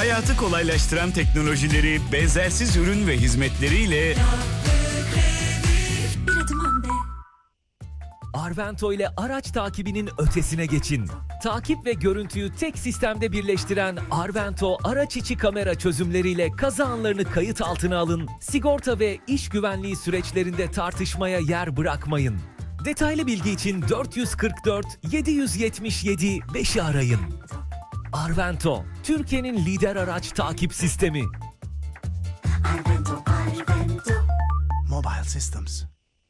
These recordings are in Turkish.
Hayatı kolaylaştıran teknolojileri, benzersiz ürün ve hizmetleriyle Bir adım önde. Arvento ile araç takibinin ötesine geçin. Takip ve görüntüyü tek sistemde birleştiren Arvento araç içi kamera çözümleriyle kaza anlarını kayıt altına alın. Sigorta ve iş güvenliği süreçlerinde tartışmaya yer bırakmayın. Detaylı bilgi için 444 777 5'i arayın. Arvento, Türkiye'nin lider araç takip sistemi. Arvento. Mobile Systems.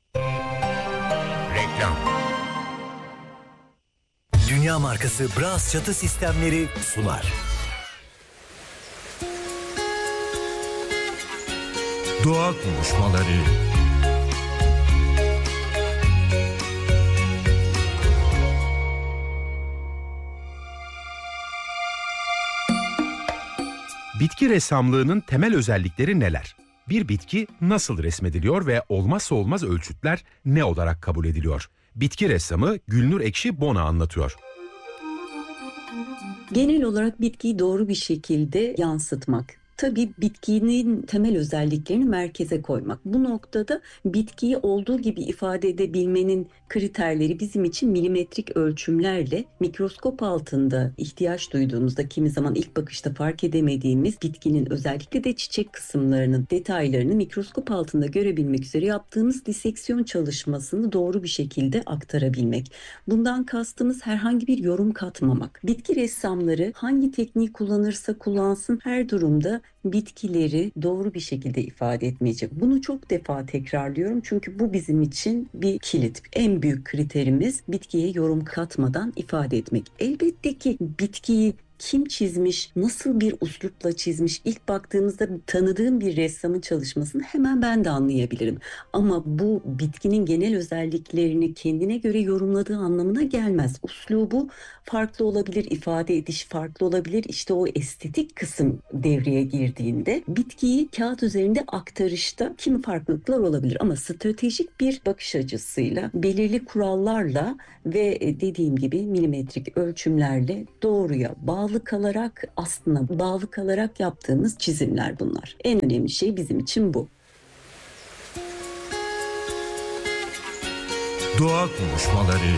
Reklam. Dünya markası Bras çatı sistemleri sunar. Doğa konuşmaları. Bitki ressamlığının temel özellikleri neler? Bir bitki nasıl resmediliyor ve olmazsa olmaz ölçütler ne olarak kabul ediliyor? Bitki ressamı Gülnur Ekşi-Bona anlatıyor. Genel olarak bitkiyi doğru bir şekilde yansıtmak. Tabii bitkinin temel özelliklerini merkeze koymak. Bu noktada bitkiyi olduğu gibi ifade edebilmenin kriterleri bizim için milimetrik ölçümlerle mikroskop altında ihtiyaç duyduğumuzda kimi zaman ilk bakışta fark edemediğimiz bitkinin özellikle de çiçek kısımlarının detaylarını mikroskop altında görebilmek üzere yaptığımız diseksiyon çalışmasını doğru bir şekilde aktarabilmek. Bundan kastımız herhangi bir yorum katmamak. Bitki ressamları hangi tekniği kullanırsa kullansın her durumda bitkileri doğru bir şekilde ifade etmeyecek. Bunu çok defa tekrarlıyorum çünkü bu bizim için bir kilit. En büyük kriterimiz bitkiye yorum katmadan ifade etmek. Elbette ki bitkiyi kim çizmiş, nasıl bir üslupla çizmiş, ilk baktığımızda tanıdığım bir ressamın çalışmasını hemen ben de anlayabilirim. Ama bu bitkinin genel özelliklerini kendine göre yorumladığı anlamına gelmez. Üslubu farklı olabilir, ifade ediş farklı olabilir. İşte o estetik kısım devreye girdiğinde bitkiyi kağıt üzerinde aktarışta kimi farklılıklar olabilir. Ama stratejik bir bakış açısıyla, belirli kurallarla ve dediğim gibi milimetrik ölçümlerle doğruya bağlı kalarak aslında bağlı kalarak yaptığımız çizimler bunlar. En önemli şey bizim için bu. Doğa konuşmaları.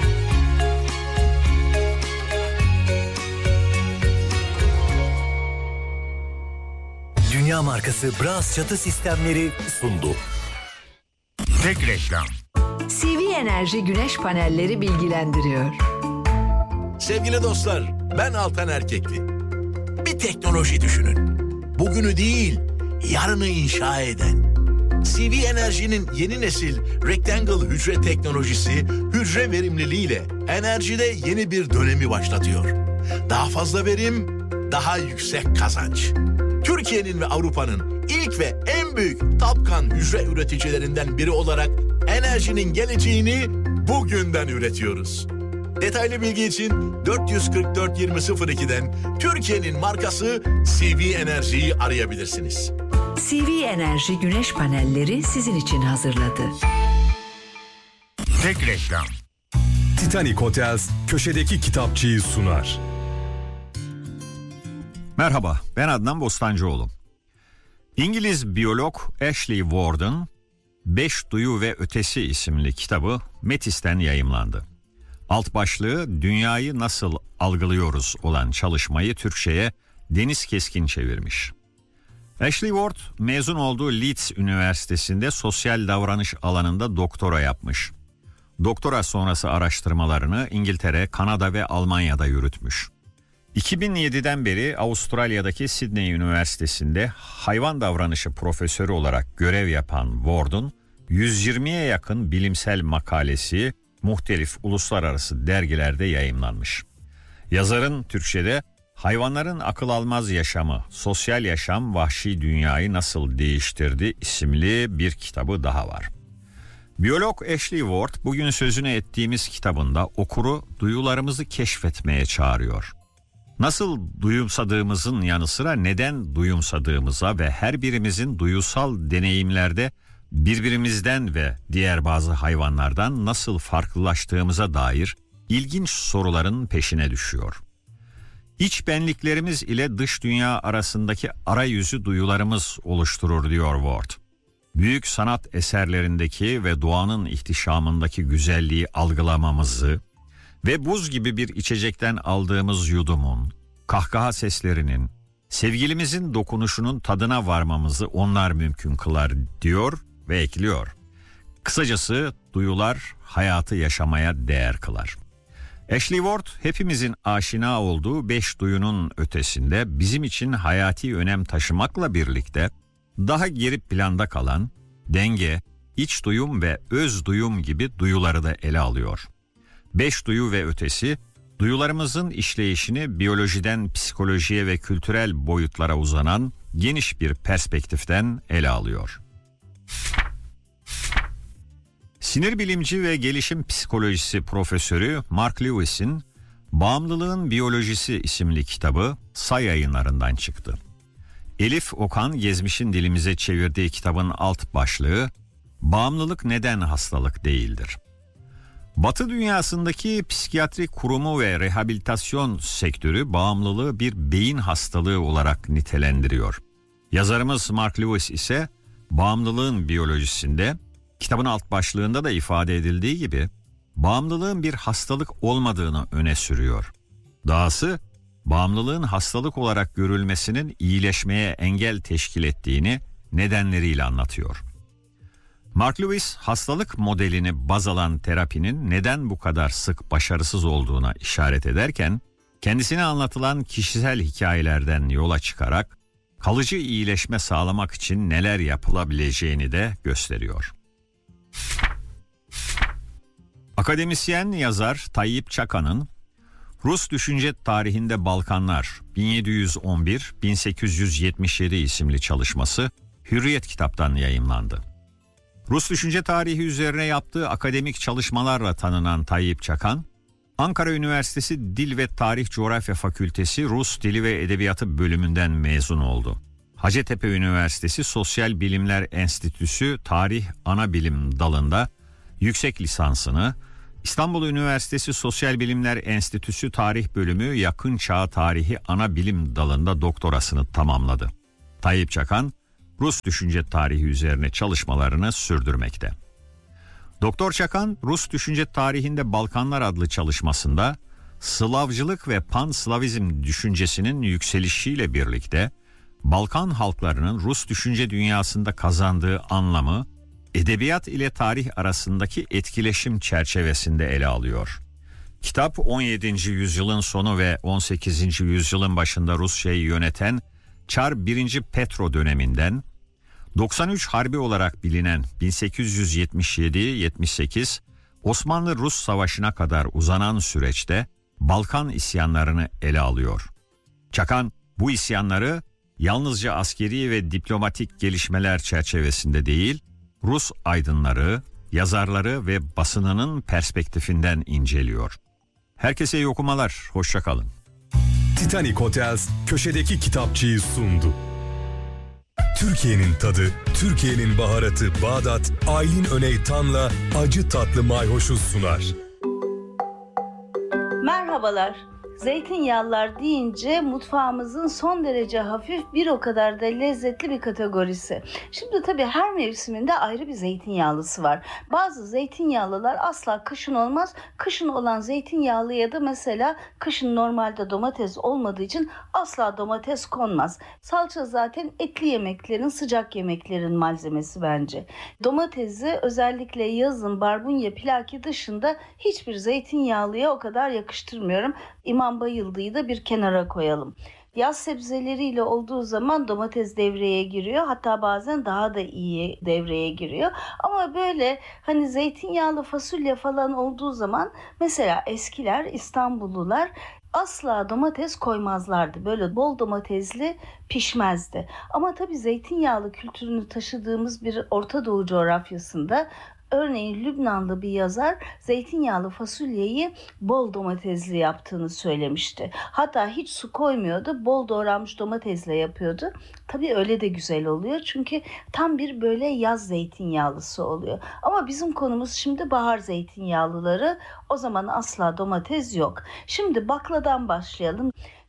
Dünya markası Bras çatı sistemleri sundu. Tek reklam. CV Enerji Güneş Panelleri bilgilendiriyor. Sevgili dostlar, ben Altan Erkekli. Bir teknoloji düşünün. Bugünü değil, yarını inşa eden. CV Enerji'nin yeni nesil Rectangle hücre teknolojisi, hücre verimliliğiyle enerjide yeni bir dönemi başlatıyor. Daha fazla verim, daha yüksek kazanç. Türkiye'nin ve Avrupa'nın ilk ve en büyük Tapkan hücre üreticilerinden biri olarak enerjinin geleceğini bugünden üretiyoruz. Detaylı bilgi için 444 2002'den Türkiye'nin markası CV Enerji'yi arayabilirsiniz. CV Enerji Güneş Panelleri sizin için hazırladı. Tek reklam. Titanic Hotels köşedeki kitapçıyı sunar. Merhaba, ben Adnan Bostancıoğlu. İngiliz biyolog Ashley Ward'ın 5 Duyu ve Ötesi isimli kitabı Metis'ten yayımlandı. Alt başlığı Dünyayı Nasıl Algılıyoruz olan çalışmayı Türkçe'ye Deniz Keskin çevirmiş. Ashley Ward mezun olduğu Leeds Üniversitesi'nde sosyal davranış alanında doktora yapmış. Doktora sonrası araştırmalarını İngiltere, Kanada ve Almanya'da yürütmüş. 2007'den beri Avustralya'daki Sydney Üniversitesi'nde hayvan davranışı profesörü olarak görev yapan Ward'un 120'ye yakın bilimsel makalesi muhtelif uluslararası dergilerde yayımlanmış. Yazarın Türkçe'de Hayvanların Akıl Almaz Yaşamı, Sosyal Yaşam Vahşi Dünyayı Nasıl Değiştirdi isimli bir kitabı daha var. Biyolog Ashley Ward bugün sözünü ettiğimiz kitabında okuru duyularımızı keşfetmeye çağırıyor. Nasıl duyumsadığımızın yanı sıra neden duyumsadığımıza ve her birimizin duyusal deneyimlerde birbirimizden ve diğer bazı hayvanlardan nasıl farklılaştığımıza dair ilginç soruların peşine düşüyor. İç benliklerimiz ile dış dünya arasındaki arayüzü duyularımız oluşturur diyor Ward. Büyük sanat eserlerindeki ve doğanın ihtişamındaki güzelliği algılamamızı ve buz gibi bir içecekten aldığımız yudumun, kahkaha seslerinin, sevgilimizin dokunuşunun tadına varmamızı onlar mümkün kılar diyor ve ekliyor. Kısacası duyular hayatı yaşamaya değer kılar. Ashley Ward hepimizin aşina olduğu 5 duyunun ötesinde bizim için hayati önem taşımakla birlikte daha geri planda kalan denge, iç duyum ve öz duyum gibi duyuları da ele alıyor. 5 duyu ve ötesi duyularımızın işleyişini biyolojiden psikolojiye ve kültürel boyutlara uzanan geniş bir perspektiften ele alıyor. Sinir bilimci ve gelişim psikolojisi profesörü Mark Lewis'in Bağımlılığın Biyolojisi isimli kitabı Say Yayınlarından çıktı. Elif Okan Gezmiş'in dilimize çevirdiği kitabın alt başlığı "Bağımlılık neden hastalık değildir?" Batı dünyasındaki psikiyatri kurumu ve rehabilitasyon sektörü bağımlılığı bir beyin hastalığı olarak nitelendiriyor. Yazarımız Mark Lewis ise bağımlılığın biyolojisinde, kitabın alt başlığında da ifade edildiği gibi, bağımlılığın bir hastalık olmadığını öne sürüyor. Dahası bağımlılığın hastalık olarak görülmesinin iyileşmeye engel teşkil ettiğini nedenleriyle anlatıyor. Mark Lewis hastalık modelini baz alan terapinin neden bu kadar sık başarısız olduğuna işaret ederken, kendisine anlatılan kişisel hikayelerden yola çıkarak kalıcı iyileşme sağlamak için neler yapılabileceğini de gösteriyor. Akademisyen yazar Tayyip Çakan'ın Rus Düşünce Tarihinde Balkanlar 1711-1877 isimli çalışması Hürriyet kitaptan yayımlandı. Rus düşünce tarihi üzerine yaptığı akademik çalışmalarla tanınan Tayyip Çakan, Ankara Üniversitesi Dil ve Tarih Coğrafya Fakültesi Rus Dili ve Edebiyatı bölümünden mezun oldu. Hacettepe Üniversitesi Sosyal Bilimler Enstitüsü Tarih Anabilim dalında yüksek lisansını, İstanbul Üniversitesi Sosyal Bilimler Enstitüsü Tarih Bölümü Yakın Çağ Tarihi Anabilim dalında doktorasını tamamladı. Tayyip Çakan, Rus düşünce tarihi üzerine çalışmalarını sürdürmekte. Doktor Çakan, Rus Düşünce Tarihinde Balkanlar adlı çalışmasında Slavcılık ve Pan-Slavizm düşüncesinin yükselişiyle birlikte Balkan halklarının Rus düşünce dünyasında kazandığı anlamı edebiyat ile tarih arasındaki etkileşim çerçevesinde ele alıyor. Kitap 17. yüzyılın sonu ve 18. yüzyılın başında Rusya'yı yöneten Çar 1. Petro döneminden 93 Harbi olarak bilinen 1877-78 Osmanlı-Rus Savaşı'na kadar uzanan süreçte Balkan isyanlarını ele alıyor. Çakan bu isyanları yalnızca askeri ve diplomatik gelişmeler çerçevesinde değil, Rus aydınları, yazarları ve basınının perspektifinden inceliyor. Herkese iyi okumalar, hoşça kalın. Titanic Hotels köşedeki kitapçıyı sundu. Türkiye'nin tadı, Türkiye'nin baharatı Bağdat, Aylin Öney Tan'la acı tatlı mayhoşu sunar. Merhabalar. Zeytinyağlılar deyince mutfağımızın son derece hafif bir o kadar da lezzetli bir kategorisi. Şimdi tabii her mevsiminde ayrı bir zeytinyağlısı var. Bazı zeytinyağlılar asla kışın olmaz. Kışın olan zeytinyağlıya da mesela kışın normalde domates olmadığı için asla domates konmaz. Salça zaten etli yemeklerin, sıcak yemeklerin malzemesi bence. Domatesi özellikle yazın barbunya pilaki dışında hiçbir zeytinyağlıya o kadar yakıştırmıyorum. İmam Bayıldı'yı da bir kenara koyalım. Yaz sebzeleriyle olduğu zaman domates devreye giriyor. Hatta bazen daha da iyi devreye giriyor. Ama böyle hani zeytinyağlı fasulye falan olduğu zaman mesela eskiler İstanbullular asla domates koymazlardı. Böyle bol domatesli pişmezdi. Ama tabii zeytinyağlı kültürünü taşıdığımız bir Orta Doğu coğrafyasında örneğin Lübnanlı bir yazar zeytinyağlı fasulyeyi bol domatesli yaptığını söylemişti. Hatta hiç su koymuyordu, bol doğranmış domatesle yapıyordu. Tabii öyle de güzel oluyor çünkü tam bir böyle yaz zeytinyağlısı oluyor. Ama bizim konumuz şimdi bahar zeytinyağlıları, o zaman asla domates yok. Şimdi bakladan başlayalım.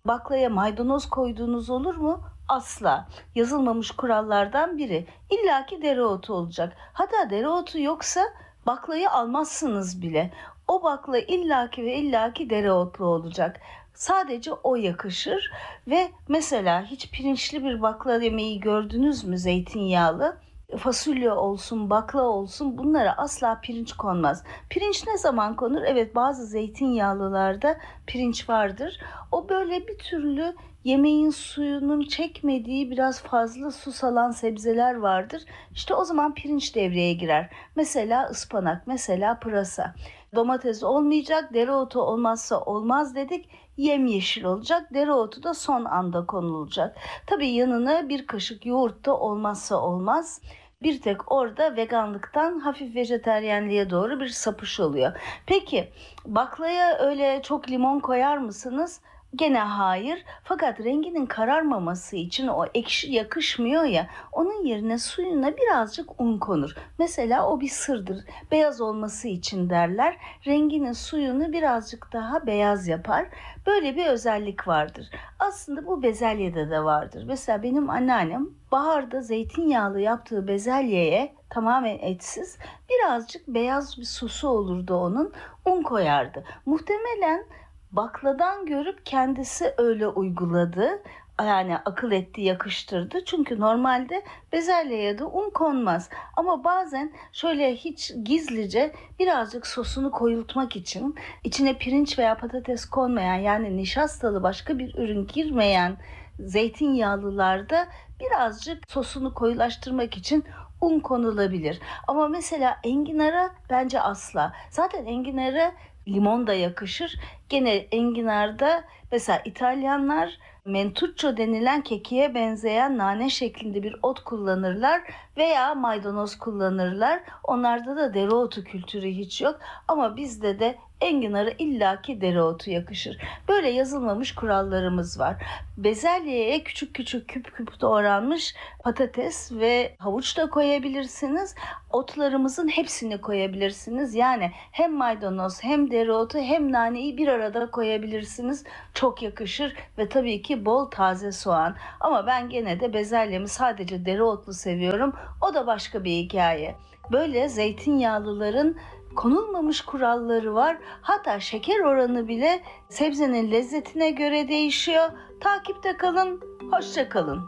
baklaya maydanoz koyduğunuz olur mu? Asla. Yazılmamış kurallardan biri. İllaki dereotu olacak. Hatta dereotu yoksa baklayı almazsınız bile. O bakla illaki ve illaki dereotlu olacak. Sadece o yakışır ve mesela hiç pirinçli bir bakla yemeği gördünüz mü, zeytinyağlı? Fasulye olsun, bakla olsun, bunlara asla pirinç konmaz. Pirinç ne zaman konur? Evet, bazı zeytinyağlılarda pirinç vardır. O böyle bir türlü yemeğin suyunun çekmediği biraz fazla su salan sebzeler vardır. İşte o zaman pirinç devreye girer. Mesela ıspanak, mesela pırasa. Domates olmayacak, dereotu olmazsa olmaz dedik. Yemyeşil olacak, dereotu da son anda konulacak. Tabii yanına bir kaşık yoğurt da olmazsa olmaz. Bir tek orada veganlıktan hafif vejeteryenliğe doğru bir sapış oluyor. Peki baklaya öyle çok limon koyar mısınız? Gene hayır. Fakat renginin kararmaması için o ekşi yakışmıyor ya, onun yerine suyuna birazcık un konur. Mesela o bir sırdır. Beyaz olması için derler. Renginin suyunu birazcık daha beyaz yapar. Böyle bir özellik vardır. Aslında bu bezelyede de vardır. Mesela benim anneannem baharda zeytinyağlı yaptığı bezelyeye, tamamen etsiz, birazcık beyaz bir sosu olurdu onun. Un koyardı. Muhtemelen bakladan görüp kendisi öyle uyguladı. Yani akıl etti, yakıştırdı. Çünkü normalde bezelyeye de un konmaz. Ama bazen şöyle hiç gizlice birazcık sosunu koyultmak için içine pirinç veya patates konmayan, yani nişastalı başka bir ürün girmeyen zeytinyağlılarda birazcık sosunu koyulaştırmak için un konulabilir. Ama mesela enginara bence asla. Zaten enginara limon da yakışır. Gene enginarda mesela İtalyanlar mentuccio denilen kekiğe benzeyen nane şeklinde bir ot kullanırlar veya maydanoz kullanırlar. Onlarda da dereotu kültürü hiç yok ama bizde de enginara illaki dereotu yakışır. Böyle yazılmamış kurallarımız var. Bezelyeye küçük küçük küp küp doğranmış patates ve havuç da koyabilirsiniz. Otlarımızın hepsini koyabilirsiniz. Yani hem maydanoz hem dereotu hem naneyi bir arada koyabilirsiniz. Çok yakışır ve tabii ki bol taze soğan. Ama ben gene de bezelyemi sadece dereotlu seviyorum. O da başka bir hikaye. Böyle zeytinyağlıların konulmamış kuralları var. Hatta şeker oranı bile sebzenin lezzetine göre değişiyor. Takipte kalın, hoşça kalın.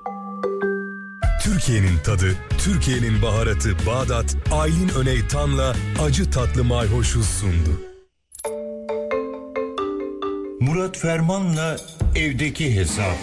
Türkiye'nin tadı, Türkiye'nin baharatı Bağdat, Aylin Öney Tan'la acı tatlı mayhoşu sundu. Murat Ferman'la evdeki hesap.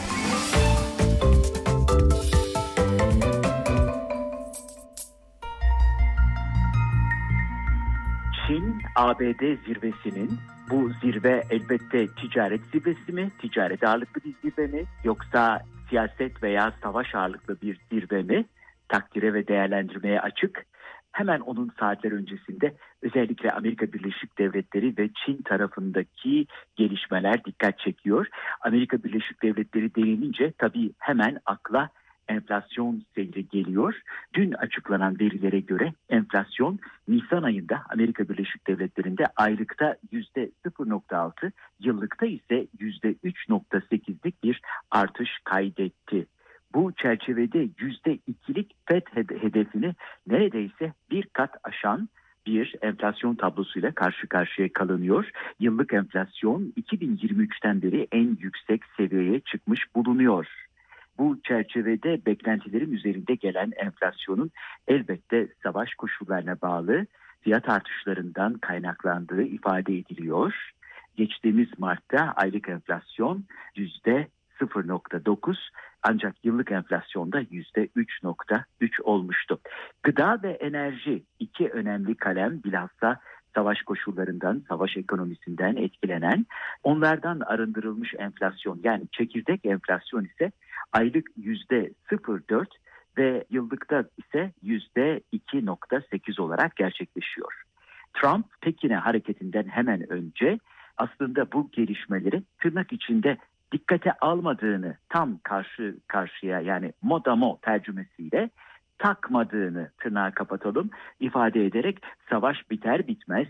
Çin-ABD zirvesinin, bu zirve elbette ticaret zirvesi mi, ticaret ağırlıklı bir zirve mi, yoksa siyaset veya savaş ağırlıklı bir zirve mi, takdire ve değerlendirmeye açık. Hemen onun saatler öncesinde özellikle Amerika Birleşik Devletleri ve Çin tarafındaki gelişmeler dikkat çekiyor. Amerika Birleşik Devletleri denilince tabii hemen akla enflasyon seyri geliyor. Dün açıklanan verilere göre enflasyon Nisan ayında Amerika Birleşik Devletleri'nde aylıkta %0.6, yıllıkta ise %3.8'lik bir artış kaydetti. Bu çerçevede %2'lik FED hedefini neredeyse bir kat aşan bir enflasyon tablosuyla karşı karşıya kalınıyor. Yıllık enflasyon 2023'ten beri en yüksek seviyeye çıkmış bulunuyor. Bu çerçevede beklentilerin üzerinde gelen enflasyonun elbette savaş koşullarına bağlı fiyat artışlarından kaynaklandığı ifade ediliyor. Geçtiğimiz Mart'ta aylık enflasyon %0.9, ancak yıllık enflasyonda %3.3 olmuştu. Gıda ve enerji iki önemli kalem, bilhassa savaş koşullarından, savaş ekonomisinden etkilenen, onlardan arındırılmış enflasyon, yani çekirdek enflasyon ise aylık %0.4 ve yıllıkta ise %2.8 olarak gerçekleşiyor. Trump, Pekin'e hareketinden hemen önce aslında bu gelişmeleri tırnak içinde dikkate almadığını tam karşı karşıya, yani mot a mot tercümesiyle takmadığını tırnağa kapatalım ifade ederek savaş biter bitmez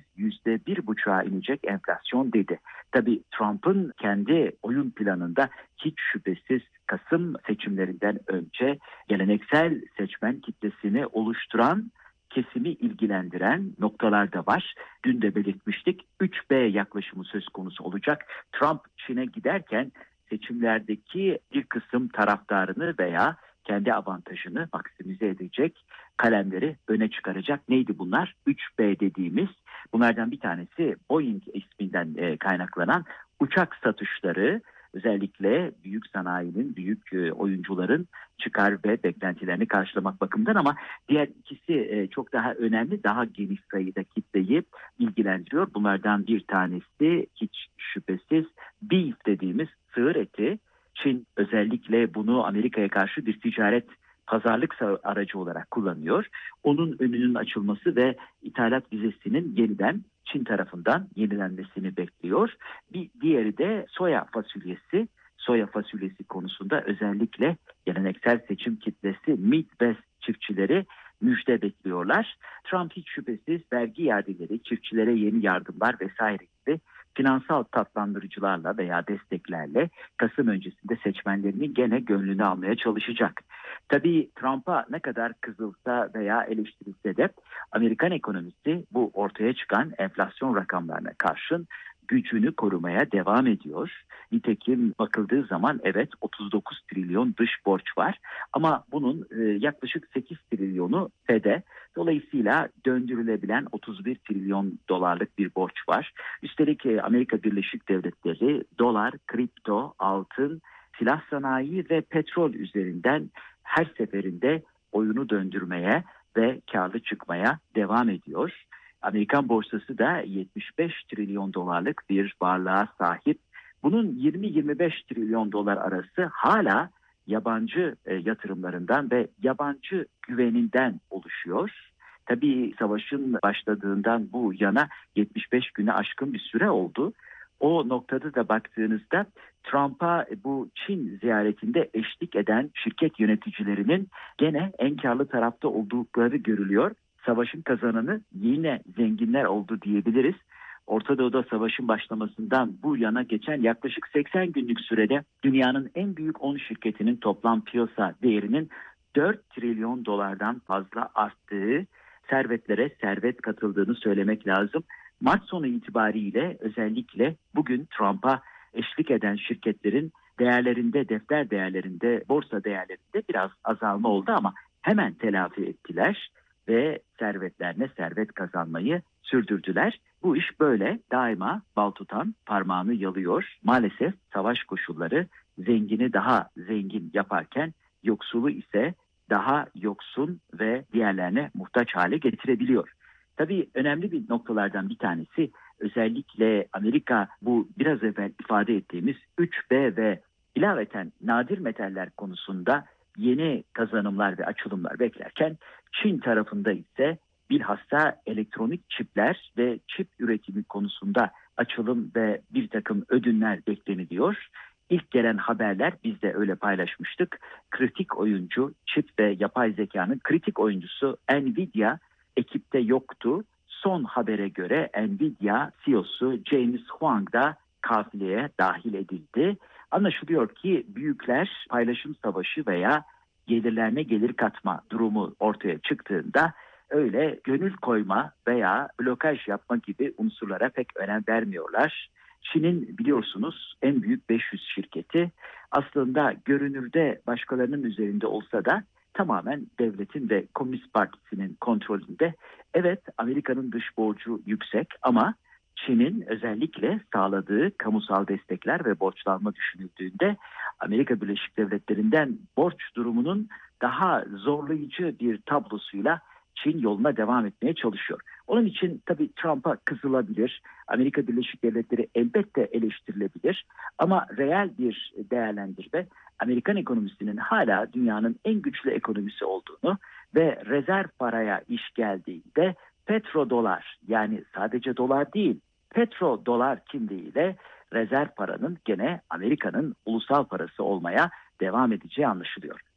%1,5'a inecek enflasyon dedi. Tabii Trump'ın kendi oyun planında hiç şüphesiz Kasım seçimlerinden önce geleneksel seçmen kitlesini oluşturan, kesimi ilgilendiren noktalar da var. Dün de belirtmiştik, 3B yaklaşımı söz konusu olacak. Trump Çin'e giderken seçimlerdeki bir kısım taraftarını veya kendi avantajını maksimize edecek kalemleri öne çıkaracak. Neydi bunlar? 3B dediğimiz, bunlardan bir tanesi Boeing isminden kaynaklanan uçak satışları, özellikle büyük sanayinin, büyük oyuncuların çıkar ve beklentilerini karşılamak bakımından, ama diğer ikisi çok daha önemli, daha geniş sayıda kitleyi ilgilendiriyor. Bunlardan bir tanesi hiç şüphesiz beef dediğimiz sığır eti. Çin özellikle bunu Amerika'ya karşı bir ticaret, pazarlık aracı olarak kullanıyor. Onun önünün açılması ve ithalat vizesinin yeniden Çin tarafından yenilenmesini bekliyor. Bir diğeri de soya fasulyesi. Soya fasulyesi konusunda özellikle geleneksel seçim kitlesi Midwest çiftçileri müjde bekliyorlar. Trump hiç şüphesiz vergi iadeleri, çiftçilere yeni yardımlar vesaire gibi finansal tatlandırıcılarla veya desteklerle Kasım öncesinde seçmenlerinin gene gönlünü almaya çalışacak. Tabii Trump'a ne kadar kızılsa veya eleştirilse de Amerikan ekonomisi bu ortaya çıkan enflasyon rakamlarına karşın gücünü korumaya devam ediyor. Nitekim bakıldığı zaman evet 39 trilyon dış borç var ama bunun yaklaşık 8 trilyonu FED'e, dolayısıyla döndürülebilen 31 trilyon dolarlık bir borç var. Üstelik Amerika Birleşik Devletleri dolar, kripto, altın, silah sanayi ve petrol üzerinden her seferinde oyunu döndürmeye ve karlı çıkmaya devam ediyor. Amerikan borsası da 75 trilyon dolarlık bir varlığa sahip. Bunun 20-25 trilyon dolar arası hala yabancı yatırımlarından ve yabancı güveninden oluşuyor. Tabii savaşın başladığından bu yana 75 güne aşkın bir süre oldu. O noktada da baktığınızda Trump'a bu Çin ziyaretinde eşlik eden şirket yöneticilerinin gene en karlı tarafta oldukları görülüyor. Savaşın kazananı yine zenginler oldu diyebiliriz. Orta Doğu'da savaşın başlamasından bu yana geçen yaklaşık 80 günlük sürede dünyanın en büyük 10 şirketinin toplam piyasa değerinin 4 trilyon dolardan fazla arttığı, servetlere servet katıldığını söylemek lazım. Mart sonu itibariyle özellikle bugün Trump'a eşlik eden şirketlerin değerlerinde, defter değerlerinde, borsa değerlerinde biraz azalma oldu ama hemen telafi ettiler ve servetlerine servet kazanmayı sürdürdüler. Bu iş böyle, daima bal tutan parmağını yalıyor. Maalesef savaş koşulları zengini daha zengin yaparken yoksulu ise daha yoksun ve diğerlerine muhtaç hale getirebiliyor. Tabii önemli bir noktalardan bir tanesi, özellikle Amerika bu biraz evvel ifade ettiğimiz 3B ve ilaveten nadir metaller konusunda yeni kazanımlar ve açılımlar beklerken, Çin tarafında ise bilhassa elektronik çipler ve çip üretimi konusunda açılım ve bir takım ödünler bekleniliyor. İlk gelen haberler, biz de öyle paylaşmıştık. Kritik oyuncu, çip ve yapay zekanın kritik oyuncusu Nvidia ekipte yoktu. Son habere göre Nvidia CEO'su James Huang da kafileye dahil edildi. Anlaşılıyor ki büyükler paylaşım savaşı veya gelirlerine gelir katma durumu ortaya çıktığında öyle gönül koyma veya blokaj yapma gibi unsurlara pek önem vermiyorlar. Çin'in biliyorsunuz en büyük 500 şirketi aslında görünürde başkalarının üzerinde olsa da tamamen devletin ve Komünist Partisi'nin kontrolünde. Evet, Amerika'nın dış borcu yüksek ama Çin'in özellikle sağladığı kamusal destekler ve borçlanma düşünüldüğünde Amerika Birleşik Devletleri'nden borç durumunun daha zorlayıcı bir tablosuyla Çin yoluna devam etmeye çalışıyor. Onun için tabii Trump'a kızılabilir, Amerika Birleşik Devletleri elbette eleştirilebilir ama reel bir değerlendirme Amerikan ekonomisinin hala dünyanın en güçlü ekonomisi olduğunu ve rezerv paraya iş geldiğinde petrodolar, yani sadece dolar değil, petrodolar kimliğiyle rezerv paranın gene Amerika'nın ulusal parası olmaya devam edeceği anlaşılıyor.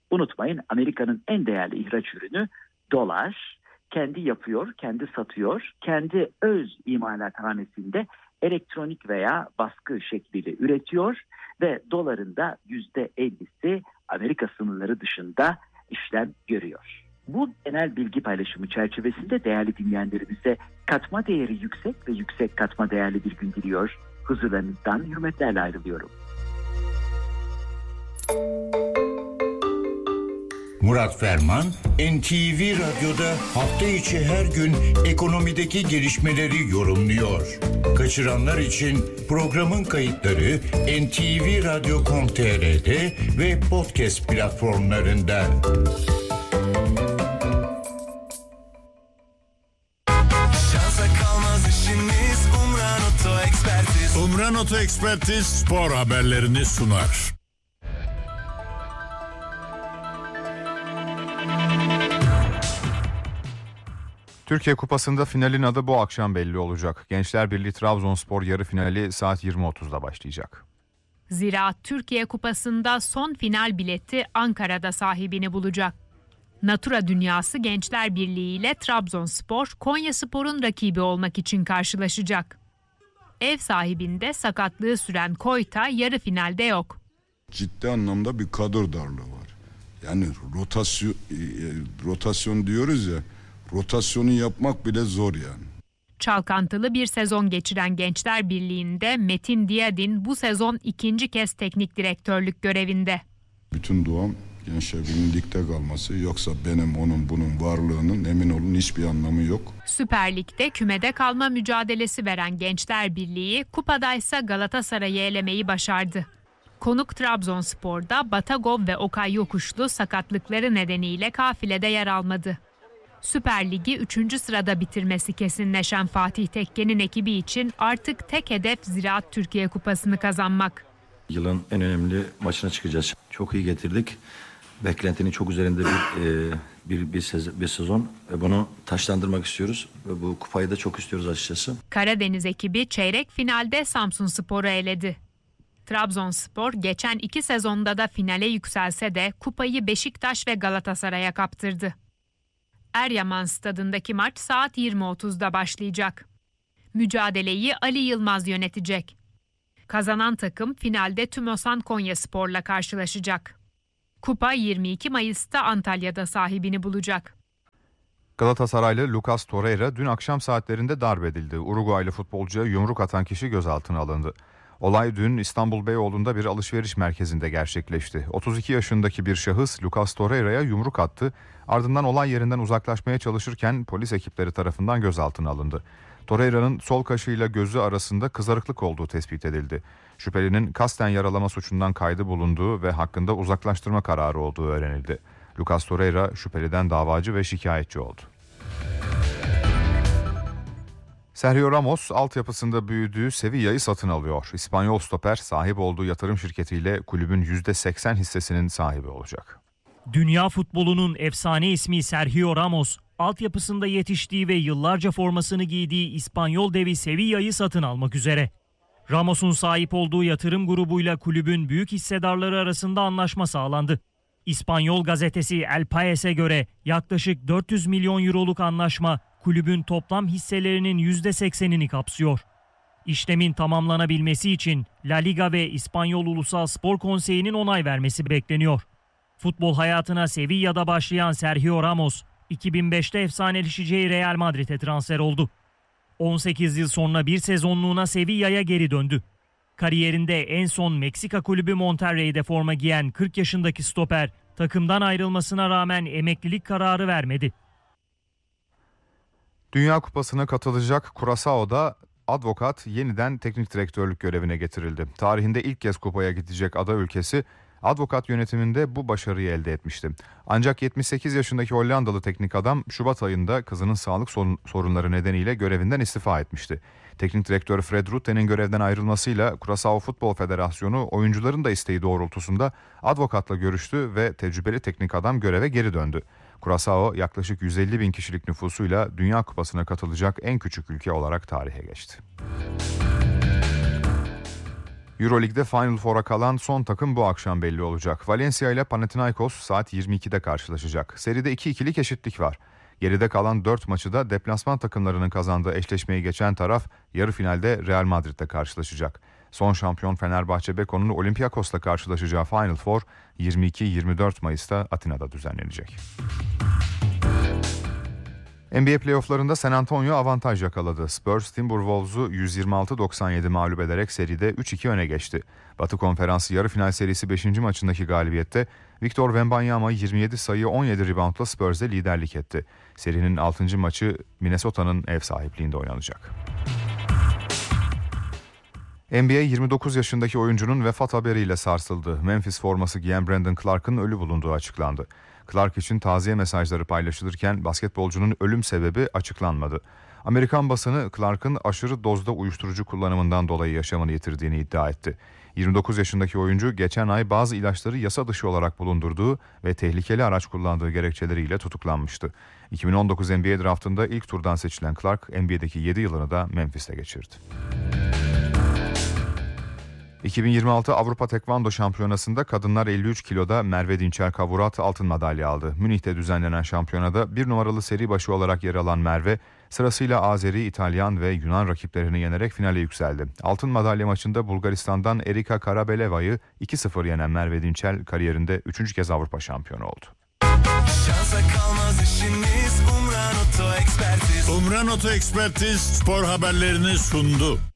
Unutmayın, Amerika'nın en değerli ihraç ürünü dolar. Kendi yapıyor, kendi satıyor, kendi öz imalathanesinde elektronik veya baskı şekliyle üretiyor ve doların da %50'si Amerika sınırları dışında işlem görüyor. Bu genel bilgi paylaşımı çerçevesinde değerli dinleyenlerimize katma değeri yüksek ve yüksek katma değerli bir gün diliyor. Huzurlarınızdan hürmetlerle ayrılıyorum. Murat Ferman, NTV Radyo'da hafta içi her gün ekonomideki gelişmeleri yorumluyor. Kaçıranlar için programın kayıtları ntvradio.com.tr'de ve podcast platformlarında. Şansa kalmaz işimiz, Umran Oto Ekspertiz. Umran Oto Ekspertiz spor haberlerini sunar. Türkiye Kupası'nda finalin adı bu akşam belli olacak. Gençler Birliği Trabzonspor yarı finali saat 20.30'da başlayacak. Ziraat Türkiye Kupası'nda son final bileti Ankara'da sahibini bulacak. Natura Dünyası Gençler Birliği ile Trabzonspor, Konyaspor'un rakibi olmak için karşılaşacak. Ev sahibinde sakatlığı süren Koyta yarı finalde yok. Ciddi anlamda bir kadro darlığı var. Yani rotasyon diyoruz ya, rotasyonu yapmak bile zor yani. Çalkantılı bir sezon geçiren Gençler Birliği'nde Metin Diyadin bu sezon ikinci kez teknik direktörlük görevinde. Bütün duam Gençler Birliği'nin ligde kalması, yoksa benim onun bunun varlığının emin olun hiçbir anlamı yok. Süper Lig'de kümede kalma mücadelesi veren Gençler Birliği kupadaysa Galatasaray'ı elemeyi başardı. Konuk Trabzonspor'da Batagov ve Okay Yokuşlu sakatlıkları nedeniyle kafilede yer almadı. Süper Lig'i 3. sırada bitirmesi kesinleşen Fatih Tekke'nin ekibi için artık tek hedef Ziraat Türkiye Kupası'nı kazanmak. Yılın en önemli maçına çıkacağız. Çok iyi getirdik. Beklentinin çok üzerinde bir sezon. Bunu taşlandırmak istiyoruz ve bu kupayı da çok istiyoruz açıkçası. Karadeniz ekibi çeyrek finalde Samsunspor'u eledi. Trabzonspor geçen 2 sezonda da finale yükselse de kupayı Beşiktaş ve Galatasaray'a kaptırdı. Eryaman Stadındaki maç saat 20.30'da başlayacak. Mücadeleyi Ali Yılmaz yönetecek. Kazanan takım finalde TÜMOSAN Konyaspor'la karşılaşacak. Kupa 22 Mayıs'ta Antalya'da sahibini bulacak. Galatasaraylı Lucas Torreira dün akşam saatlerinde darp edildi. Uruguaylı futbolcuya yumruk atan kişi gözaltına alındı. Olay dün İstanbul Beyoğlu'nda bir alışveriş merkezinde gerçekleşti. 32 yaşındaki bir şahıs Lucas Torreira'ya yumruk attı. Ardından olay yerinden uzaklaşmaya çalışırken polis ekipleri tarafından gözaltına alındı. Torreira'nın sol kaşıyla gözü arasında kızarıklık olduğu tespit edildi. Şüphelinin kasten yaralama suçundan kaydı bulunduğu ve hakkında uzaklaştırma kararı olduğu öğrenildi. Lucas Torreira şüpheliden davacı ve şikayetçi oldu. Sergio Ramos altyapısında büyüdüğü Sevilla'yı satın alıyor. İspanyol stoper sahip olduğu yatırım şirketiyle kulübün %80 hissesinin sahibi olacak. Dünya futbolunun efsane ismi Sergio Ramos, altyapısında yetiştiği ve yıllarca formasını giydiği İspanyol devi Sevilla'yı satın almak üzere. Ramos'un sahip olduğu yatırım grubuyla kulübün büyük hissedarları arasında anlaşma sağlandı. İspanyol gazetesi El Pais'e göre yaklaşık 400 milyon euroluk anlaşma kulübün toplam hisselerinin %80'ini kapsıyor. İşlemin tamamlanabilmesi için La Liga ve İspanyol Ulusal Spor Konseyi'nin onay vermesi bekleniyor. Futbol hayatına Sevilla'da başlayan Sergio Ramos, 2005'te efsaneleşeceği Real Madrid'e transfer oldu. 18 yıl sonra bir sezonluğuna Sevilla'ya geri döndü. Kariyerinde en son Meksika kulübü Monterrey'de forma giyen 40 yaşındaki stoper, takımdan ayrılmasına rağmen emeklilik kararı vermedi. Dünya Kupası'na katılacak Curaçao'da Advokat yeniden teknik direktörlük görevine getirildi. Tarihinde ilk kez kupaya gidecek ada ülkesi Advokat yönetiminde bu başarıyı elde etmişti. Ancak 78 yaşındaki Hollandalı teknik adam Şubat ayında kızının sağlık sorunları nedeniyle görevinden istifa etmişti. Teknik direktör Fred Rutte'nin görevden ayrılmasıyla Curaçao Futbol Federasyonu oyuncuların da isteği doğrultusunda Advokat'la görüştü ve tecrübeli teknik adam göreve geri döndü. Curaçao yaklaşık 150 bin kişilik nüfusuyla Dünya Kupası'na katılacak en küçük ülke olarak tarihe geçti. Euroleague'de Final Four'a kalan son takım bu akşam belli olacak. Valencia ile Panathinaikos saat 22'de karşılaşacak. Seride 2-2'lik eşitlik var. Geride kalan 4 maçı da deplasman takımlarının kazandığı eşleşmeyi geçen taraf yarı finalde Real Madrid'le karşılaşacak. Son şampiyon Fenerbahçe Beko'nun Olympiakos'la karşılaşacağı Final Four 22-24 Mayıs'ta Atina'da düzenlenecek. NBA playofflarında San Antonio avantaj yakaladı. Spurs Timberwolves'u 126-97 mağlup ederek seride 3-2 öne geçti. Batı Konferansı yarı final serisi 5. maçındaki galibiyette Victor Wembanyama 27 sayı 17 reboundla Spurs'e liderlik etti. Serinin 6. maçı Minnesota'nın ev sahipliğinde oynanacak. NBA 29 yaşındaki oyuncunun vefat haberiyle sarsıldı. Memphis forması giyen Brandon Clark'ın ölü bulunduğu açıklandı. Clark için taziye mesajları paylaşılırken basketbolcunun ölüm sebebi açıklanmadı. Amerikan basını Clark'ın aşırı dozda uyuşturucu kullanımından dolayı yaşamını yitirdiğini iddia etti. 29 yaşındaki oyuncu geçen ay bazı ilaçları yasa dışı olarak bulundurduğu ve tehlikeli araç kullandığı gerekçeleriyle tutuklanmıştı. 2019 NBA draftında ilk turdan seçilen Clark, NBA'deki 7 yılını da Memphis'te geçirdi. 2026 Avrupa Tekvando Şampiyonası'nda kadınlar 53 kiloda Merve Dinçer-Kavurat altın madalya aldı. Münih'te düzenlenen şampiyonada 1 numaralı seri başı olarak yer alan Merve, sırasıyla Azeri, İtalyan ve Yunan rakiplerini yenerek finale yükseldi. Altın madalya maçında Bulgaristan'dan Erika Karabeleva'yı 2-0 yenen Merve Dinçer kariyerinde 3. kez Avrupa şampiyonu oldu. Şansa kalmaz işiniz, Umran Oto Ekspertiz. Umran Oto Ekspertiz spor haberlerini sundu.